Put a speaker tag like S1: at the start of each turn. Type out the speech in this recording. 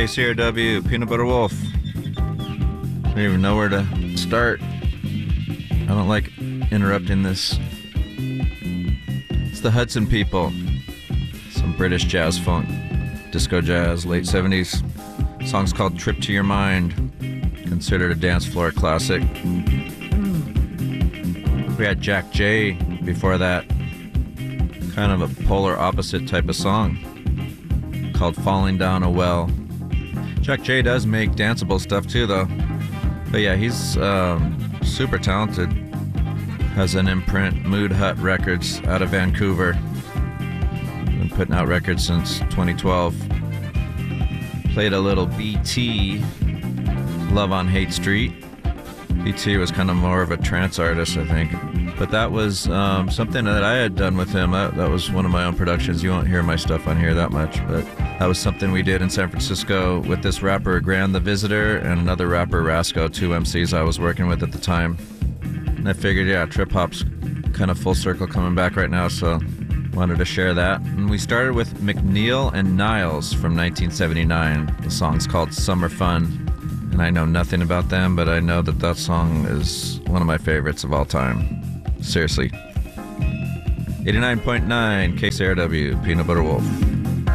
S1: KCRW, Peanut Butter Wolf. I don't even know where to start. I don't like interrupting this. It's the Hudson People. Some British jazz funk, disco jazz, late 70s. Song's called Trip to Your Mind. Considered a dance floor classic. We had Jack J before that. Kind of a polar opposite type of song called Falling Down a Well. Jack J does make danceable stuff too, though. But yeah, he's super talented. Has an imprint, Mood Hut Records, out of Vancouver. Been putting out records since 2012. Played a little BT, Love on Hate Street. BT was kind of more of a trance artist, I think. But that was something that I had done with him. That was one of my own productions. You won't hear my stuff on here that much, but that was something we did in San Francisco with this rapper, Grand the Visitor, and another rapper, Rasco, two MCs I was working with at the time. And I figured, yeah, trip-hop's kind of full circle coming back right now, so wanted to share that. And we started with McNeil and Niles from 1979. The song's called Summer Fun. And I know nothing about them, but I know that that song is one of my favorites of all time. Seriously. 89.9 KCRW, Peanut Butter Wolf.